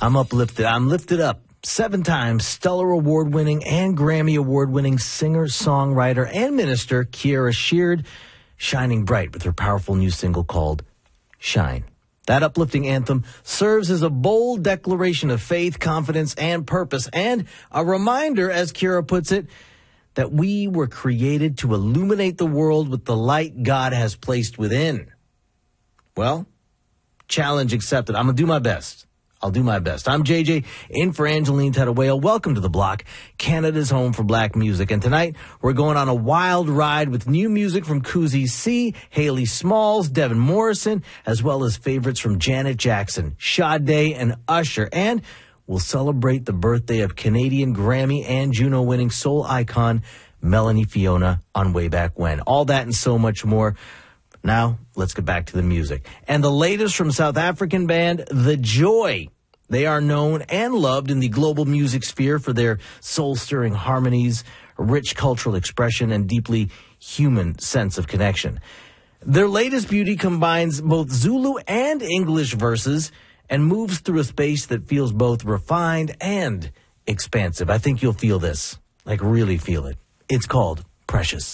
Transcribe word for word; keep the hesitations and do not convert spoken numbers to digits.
I'm uplifted. I'm lifted up. Seven-time Stellar Award-winning and Grammy Award-winning singer, songwriter, and minister Kierra Sheard, shining bright with her powerful new single called Shine. That uplifting anthem serves as a bold declaration of faith, confidence, and purpose, and a reminder, as Kierra puts it, that we were created to illuminate the world with the light God has placed within. Well, challenge accepted. I'm going to do my best. I'll do my best. I'm J J, in for Angeline Tettawale. Welcome to The Block, Canada's home for black music. And tonight, we're going on a wild ride with new music from Koozie C, Haley Smalls, Devin Morrison, as well as favorites from Janet Jackson, Sade, and Usher. And we'll celebrate the birthday of Canadian Grammy and Juno-winning soul icon Melanie Fiona on Way Back When. All that and so much more. Now, let's get back to the music. And the latest from South African band The Joy. They are known and loved in the global music sphere for their soul-stirring harmonies, rich cultural expression, and deeply human sense of connection. Their latest beauty combines both Zulu and English verses and moves through a space that feels both refined and expansive. I think you'll feel this, like really feel it. It's called Precious.